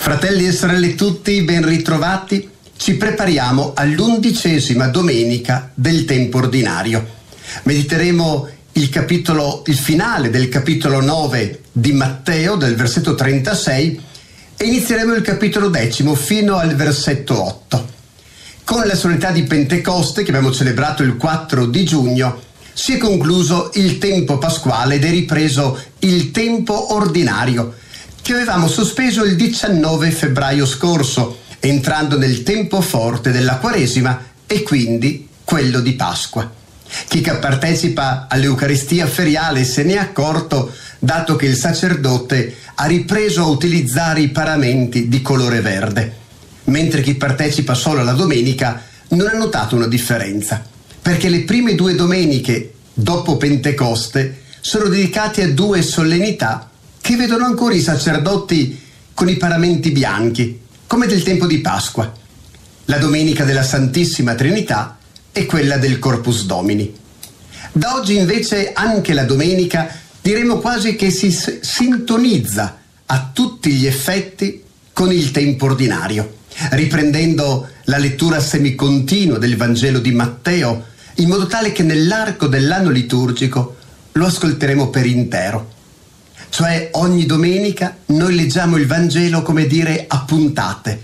Fratelli e sorelle tutti, ben ritrovati. Ci prepariamo all'11ª domenica del tempo ordinario. Mediteremo il finale del capitolo 9 di Matteo, del versetto 36, e inizieremo il capitolo 10 fino al versetto 8. Con la solennità di Pentecoste, che abbiamo celebrato il 4 di giugno, si è concluso il tempo pasquale ed è ripreso il tempo ordinario, che avevamo sospeso il 19 febbraio scorso, entrando nel tempo forte della Quaresima e quindi quello di Pasqua. Chi partecipa all'Eucaristia feriale se ne è accorto, dato che il sacerdote ha ripreso a utilizzare i paramenti di colore verde, mentre chi partecipa solo alla domenica non ha notato una differenza, perché le prime 2 domeniche dopo Pentecoste sono dedicate a 2 solennità che vedono ancora i sacerdoti con i paramenti bianchi, come del tempo di Pasqua, la domenica della Santissima Trinità e quella del Corpus Domini. Da oggi invece anche la domenica diremo quasi che si sintonizza a tutti gli effetti con il tempo ordinario, riprendendo la lettura semicontinua del Vangelo di Matteo, in modo tale che nell'arco dell'anno liturgico lo ascolteremo per intero. Cioè ogni domenica noi leggiamo il Vangelo, come dire, a puntate,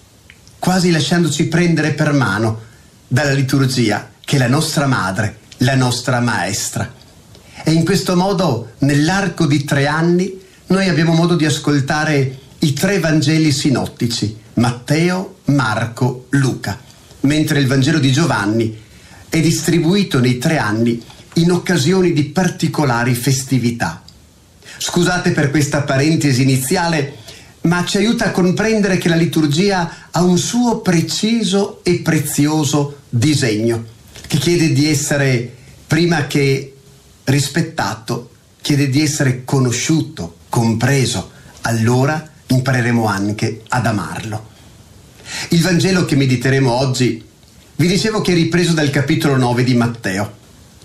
quasi lasciandoci prendere per mano dalla liturgia, che è la nostra madre, la nostra maestra. E in questo modo, nell'arco di 3 anni, noi abbiamo modo di ascoltare i 3 Vangeli sinottici, Matteo, Marco, Luca, mentre il Vangelo di Giovanni è distribuito nei 3 anni in occasioni di particolari festività. Scusate per questa parentesi iniziale, ma ci aiuta a comprendere che la liturgia ha un suo preciso e prezioso disegno, che chiede di essere, prima che rispettato, chiede di essere conosciuto, compreso. Allora impareremo anche ad amarlo. Il Vangelo che mediteremo oggi, vi dicevo che è ripreso dal capitolo 9 di Matteo.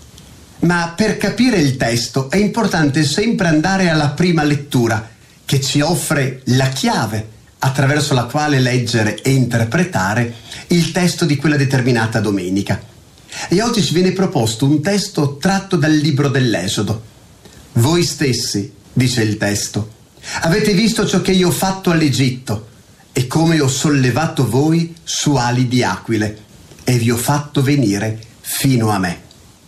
Ma per capire il testo è importante sempre andare alla prima lettura, che ci offre la chiave attraverso la quale leggere e interpretare il testo di quella determinata domenica. E oggi ci viene proposto un testo tratto dal libro dell'Esodo. Voi stessi, dice il testo, avete visto ciò che io ho fatto all'Egitto e come ho sollevato voi su ali di aquile e vi ho fatto venire fino a me.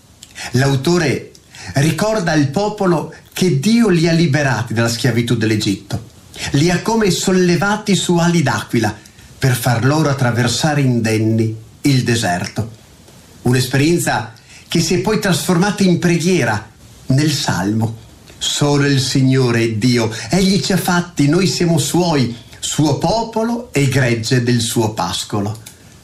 L'autore ricorda al popolo che Dio li ha liberati dalla schiavitù dell'Egitto, li ha come sollevati su ali d'aquila per far loro attraversare indenni il deserto. Un'esperienza che si è poi trasformata in preghiera nel Salmo. Solo il Signore è Dio, Egli ci ha fatti, noi siamo Suoi, suo popolo e gregge del suo pascolo.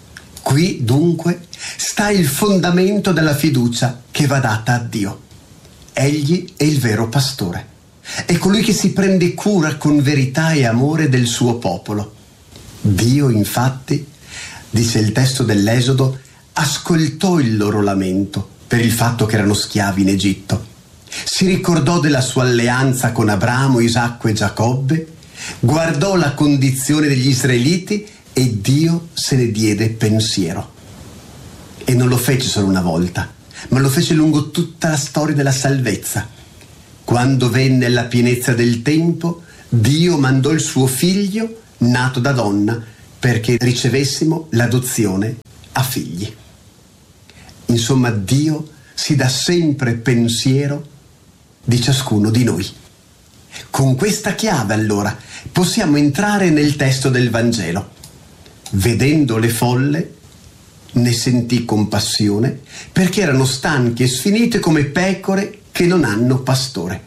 Qui dunque sta il fondamento della fiducia che va data a Dio. Egli è il vero pastore, è colui che si prende cura con verità e amore del suo popolo. Dio, infatti, dice il testo dell'Esodo, ascoltò il loro lamento per il fatto che erano schiavi in Egitto. Si ricordò della sua alleanza con Abramo, Isacco e Giacobbe, guardò la condizione degli israeliti e Dio se ne diede pensiero. E non lo fece solo una volta, ma lo fece lungo tutta la storia della salvezza. Quando venne alla pienezza del tempo, Dio mandò il suo figlio, nato da donna, perché ricevessimo l'adozione a figli. Insomma, Dio si dà sempre pensiero di ciascuno di noi. Con questa chiave, allora, possiamo entrare nel testo del Vangelo. Vedendo le folle, ne sentì compassione, perché erano stanche e sfinite come pecore che non hanno pastore.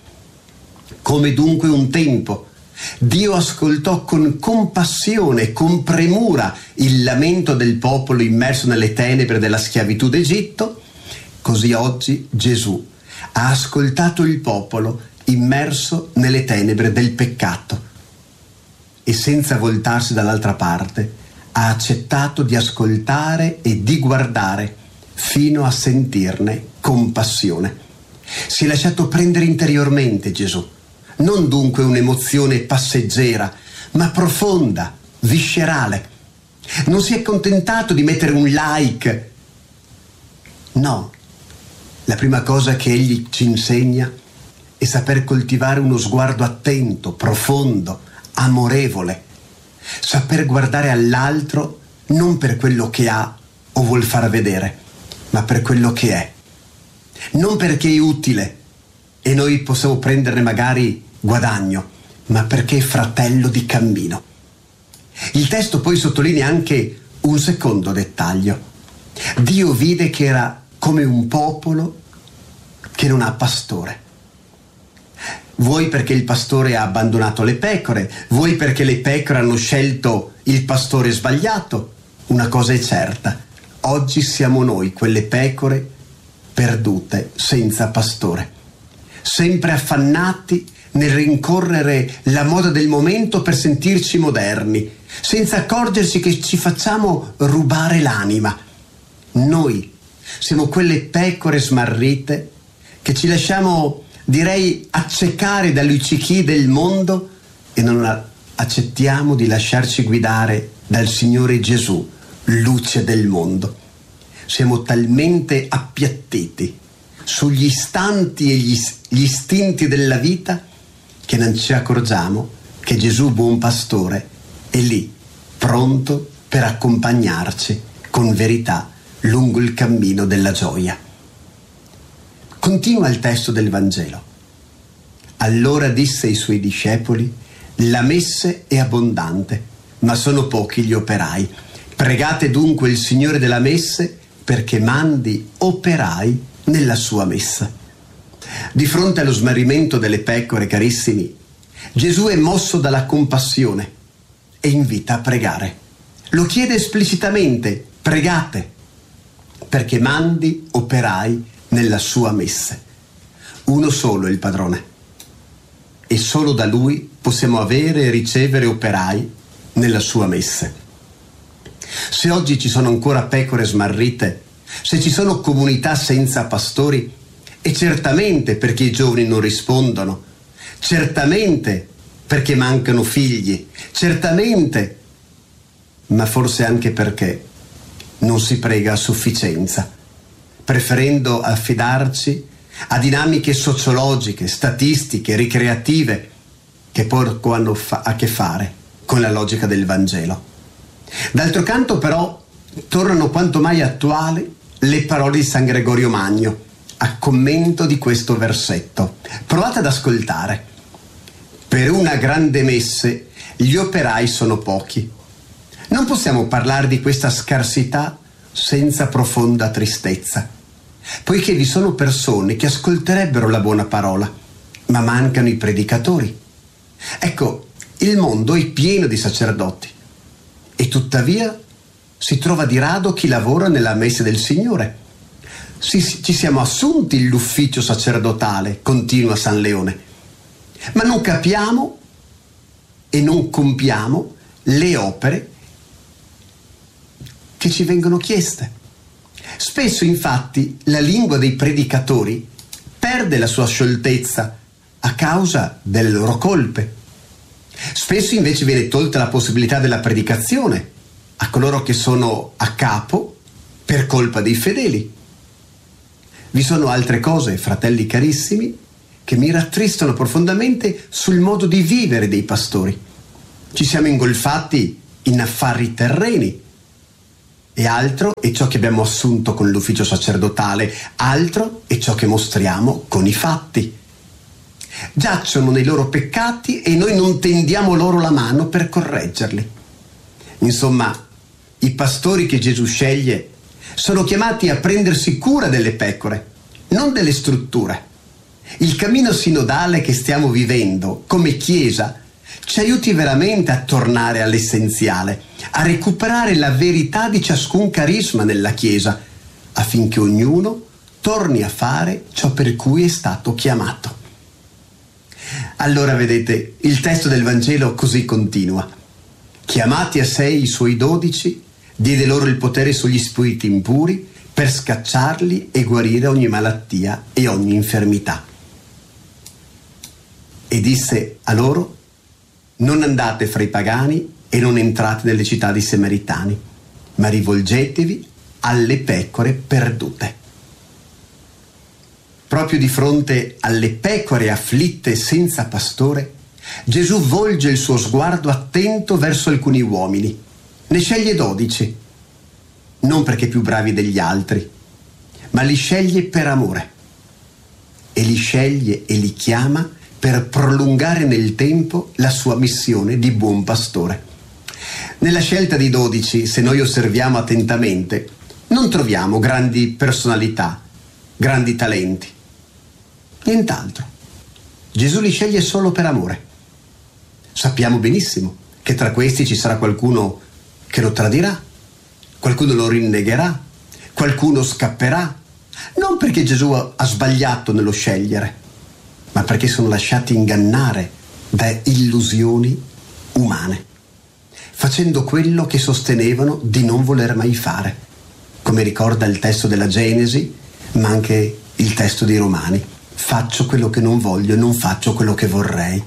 Come dunque un tempo Dio ascoltò con compassione e con premura il lamento del popolo immerso nelle tenebre della schiavitù d'Egitto, così oggi Gesù ha ascoltato il popolo immerso nelle tenebre del peccato e senza voltarsi dall'altra parte ha accettato di ascoltare e di guardare fino a sentirne compassione. Si è lasciato prendere interiormente Gesù, non dunque un'emozione passeggera, ma profonda, viscerale. Non si è contentato di mettere un like. No, la prima cosa che egli ci insegna è saper coltivare uno sguardo attento, profondo, amorevole. Saper guardare all'altro non per quello che ha o vuol far vedere, ma per quello che è. Non perché è utile e noi possiamo prenderne magari guadagno, ma perché è fratello di cammino. Il testo poi sottolinea anche un secondo dettaglio. Dio vide che era come un popolo che non ha pastore. Vuoi perché il pastore ha abbandonato le pecore, vuoi perché le pecore hanno scelto il pastore sbagliato. Una cosa è certa: oggi siamo noi quelle pecore perdute senza pastore, sempre affannati nel rincorrere la moda del momento per sentirci moderni, senza accorgerci che ci facciamo rubare l'anima. Noi siamo quelle pecore smarrite che ci lasciamo, direi, accecare dai luccichi del mondo e non accettiamo di lasciarci guidare dal Signore Gesù, luce del mondo. Siamo talmente appiattiti sugli istanti e gli istinti della vita che non ci accorgiamo che Gesù, buon pastore, è lì, pronto per accompagnarci con verità lungo il cammino della gioia. Continua il testo del Vangelo. Allora disse ai suoi discepoli: la messe è abbondante, ma sono pochi gli operai. Pregate dunque il Signore della messe perché mandi operai nella sua messa. Di fronte allo smarrimento delle pecore, carissimi, Gesù è mosso dalla compassione e invita a pregare. Lo chiede esplicitamente: pregate perché mandi operai nella sua messe. Uno solo è il padrone e solo da lui possiamo avere e ricevere operai nella sua messe. Se oggi ci sono ancora pecore smarrite, se ci sono comunità senza pastori, è certamente perché i giovani non rispondono, certamente perché mancano figli, certamente, ma forse anche perché non si prega a sufficienza, preferendo affidarci a dinamiche sociologiche, statistiche, ricreative, che poco hanno a che fare con la logica del Vangelo. D'altro canto, però, tornano quanto mai attuali le parole di San Gregorio Magno a commento di questo versetto. Provate ad ascoltare. Per una grande messe gli operai sono pochi. Non possiamo parlare di questa scarsità senza profonda tristezza, poiché vi sono persone che ascolterebbero la buona parola, ma mancano i predicatori. Ecco, il mondo è pieno di sacerdoti e tuttavia si trova di rado chi lavora nella messe del Signore. Ci siamo assunti l'ufficio sacerdotale, continua San Leone, ma non capiamo e non compiamo le opere che ci vengono chieste. Spesso, infatti, la lingua dei predicatori perde la sua scioltezza a causa delle loro colpe. Spesso invece viene tolta la possibilità della predicazione a coloro che sono a capo per colpa dei fedeli. Vi sono altre cose, fratelli carissimi, che mi rattristano profondamente sul modo di vivere dei pastori. Ci siamo ingolfati in affari terreni, e altro è ciò che abbiamo assunto con l'ufficio sacerdotale, altro è ciò che mostriamo con i fatti. Giacciono nei loro peccati e noi non tendiamo loro la mano per correggerli. Insomma, i pastori che Gesù sceglie sono chiamati a prendersi cura delle pecore, non delle strutture. Il cammino sinodale che stiamo vivendo come Chiesa ci aiuti veramente a tornare all'essenziale, a recuperare la verità di ciascun carisma nella Chiesa, affinché ognuno torni a fare ciò per cui è stato chiamato. Allora, vedete, il testo del Vangelo così continua. Chiamati a sé i suoi 12, diede loro il potere sugli spiriti impuri per scacciarli e guarire ogni malattia e ogni infermità. E disse a loro: non andate fra i pagani e non entrate nelle città dei Samaritani, ma rivolgetevi alle pecore perdute. Proprio di fronte alle pecore afflitte senza pastore, Gesù volge il suo sguardo attento verso alcuni uomini. Ne sceglie 12, non perché più bravi degli altri, ma li sceglie per amore. E li sceglie e li chiama per prolungare nel tempo la sua missione di buon pastore. Nella scelta di 12, se noi osserviamo attentamente, non troviamo grandi personalità, grandi talenti, nient'altro. Gesù li sceglie solo per amore. Sappiamo benissimo che tra questi ci sarà qualcuno che lo tradirà, qualcuno lo rinnegherà, qualcuno scapperà, non perché Gesù ha sbagliato nello scegliere, ma perché sono lasciati ingannare da illusioni umane, facendo quello che sostenevano di non voler mai fare, come ricorda il testo della Genesi, ma anche il testo dei Romani. Faccio quello che non voglio e non faccio quello che vorrei.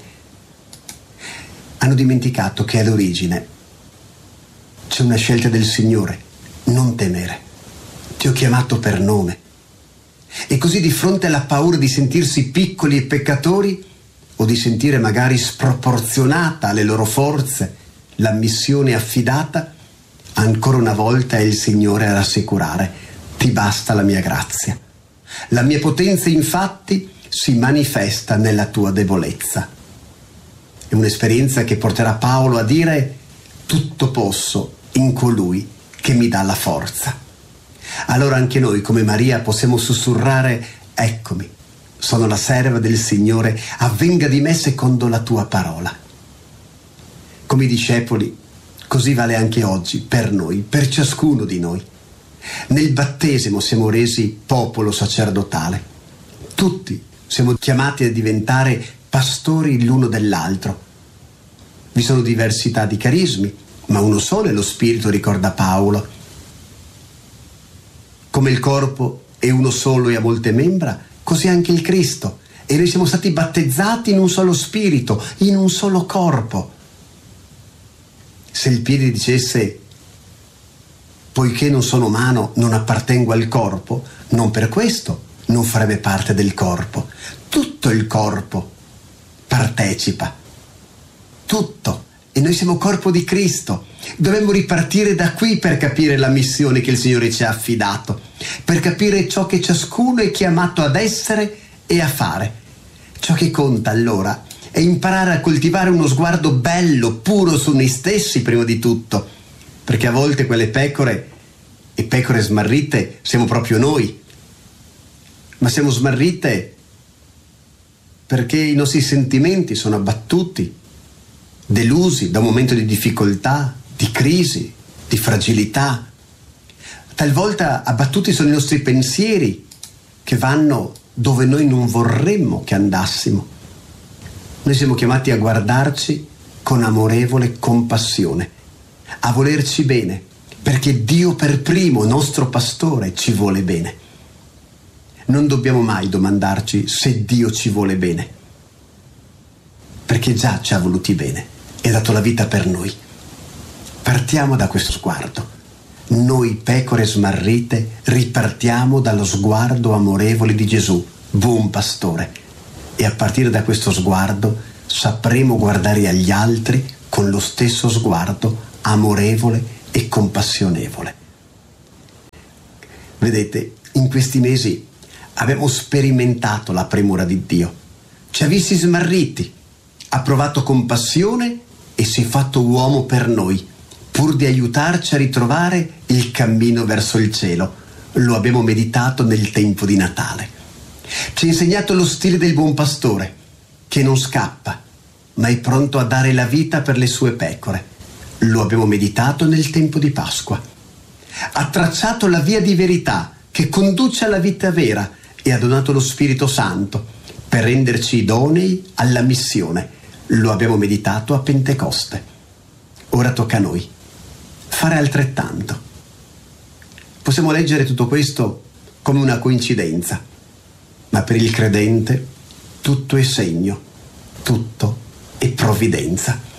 Hanno dimenticato che all'origine c'è una scelta del Signore: non temere, ti ho chiamato per nome. E così, di fronte alla paura di sentirsi piccoli e peccatori, o di sentire magari sproporzionata alle loro forze la missione affidata, ancora una volta è il Signore a rassicurare: ti basta la mia grazia. La mia potenza infatti si manifesta nella tua debolezza. È un'esperienza che porterà Paolo a dire: tutto posso in colui che mi dà la forza. Allora anche noi, come Maria, possiamo sussurrare: eccomi, sono la serva del Signore, avvenga di me secondo la tua parola. Come i discepoli, così vale anche oggi per noi, per ciascuno di noi. Nel battesimo siamo resi popolo sacerdotale. Tutti siamo chiamati a diventare pastori l'uno dell'altro. Vi sono diversità di carismi, ma uno solo è lo Spirito, ricorda Paolo. Come il corpo è uno solo e ha molte membra, così anche il Cristo. E noi siamo stati battezzati in un solo Spirito, in un solo corpo. Se il piede dicesse: poiché non sono mano, non appartengo al corpo, non per questo non farebbe parte del corpo. Tutto il corpo partecipa, tutto. E noi siamo corpo di Cristo. Dobbiamo ripartire da qui per capire la missione che il Signore ci ha affidato, per capire ciò che ciascuno è chiamato ad essere e a fare. Ciò che conta allora è imparare a coltivare uno sguardo bello, puro su noi stessi prima di tutto, perché a volte quelle pecore e pecore smarrite siamo proprio noi, ma siamo smarrite perché i nostri sentimenti sono abbattuti, delusi da un momento di difficoltà, di crisi, di fragilità. Talvolta abbattuti sono i nostri pensieri, che vanno dove noi non vorremmo che andassimo. Noi siamo chiamati a guardarci con amorevole compassione, a volerci bene, perché Dio per primo, nostro pastore, ci vuole bene. Non dobbiamo mai domandarci se Dio ci vuole bene, perché già ci ha voluti bene e ha dato la vita per noi. Partiamo da questo sguardo. Noi, pecore smarrite, ripartiamo dallo sguardo amorevole di Gesù, buon pastore, e a partire da questo sguardo sapremo guardare agli altri con lo stesso sguardo amorevole e compassionevole. Vedete, in questi mesi abbiamo sperimentato la premura di Dio, ci ha visti smarriti, ha provato compassione e si è fatto uomo per noi, pur di aiutarci a ritrovare il cammino verso il cielo. Lo abbiamo meditato nel tempo di Natale. Ci ha insegnato lo stile del buon pastore, che non scappa, ma è pronto a dare la vita per le sue pecore. Lo abbiamo meditato nel tempo di Pasqua. Ha tracciato la via di verità che conduce alla vita vera e ha donato lo Spirito Santo per renderci idonei alla missione. Lo abbiamo meditato a Pentecoste. Ora tocca a noi fare altrettanto. Possiamo leggere tutto questo come una coincidenza, ma per il credente tutto è segno, tutto è provvidenza.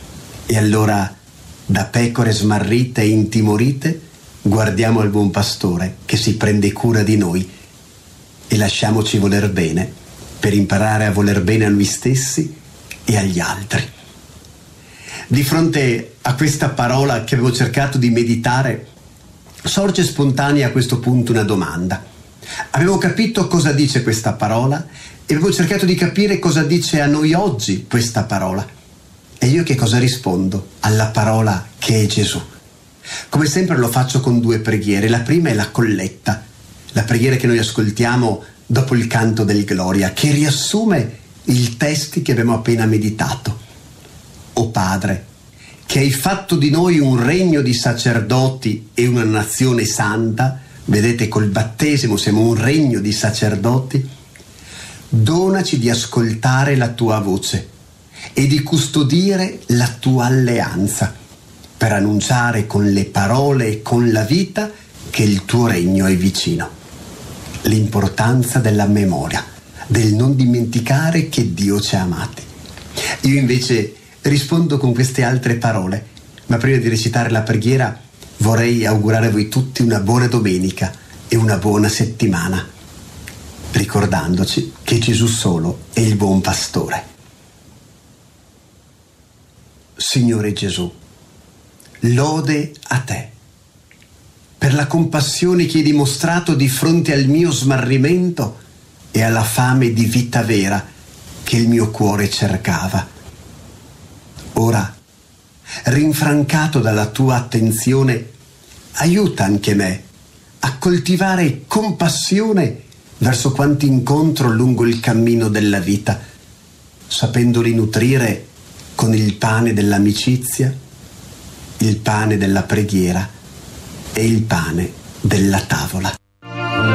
E allora, da pecore smarrite e intimorite, guardiamo al buon pastore che si prende cura di noi e lasciamoci voler bene per imparare a voler bene a noi stessi e agli altri. Di fronte a questa parola che avevo cercato di meditare, sorge spontanea a questo punto una domanda. Avevo capito cosa dice questa parola e avevo cercato di capire cosa dice a noi oggi questa parola. E io che cosa rispondo alla parola che è Gesù? Come sempre lo faccio con due preghiere. La prima è la colletta, la preghiera che noi ascoltiamo dopo il canto del Gloria, che riassume i testi che abbiamo appena meditato. O Padre, che hai fatto di noi un regno di sacerdoti e una nazione santa, vedete, col battesimo siamo un regno di sacerdoti, donaci di ascoltare la tua voce e di custodire la tua alleanza, per annunciare con le parole e con la vita che il tuo regno è vicino. L'importanza della memoria, del non dimenticare che Dio ci ha amati. Io invece rispondo con queste altre parole, ma prima di recitare la preghiera vorrei augurare a voi tutti una buona domenica e una buona settimana, ricordandoci che Gesù solo è il buon pastore. Signore Gesù, lode a te per la compassione che hai dimostrato di fronte al mio smarrimento e alla fame di vita vera che il mio cuore cercava. Ora, rinfrancato dalla tua attenzione, aiuta anche me a coltivare compassione verso quanti incontro lungo il cammino della vita, sapendoli nutrire con il pane dell'amicizia, il pane della preghiera e il pane della tavola.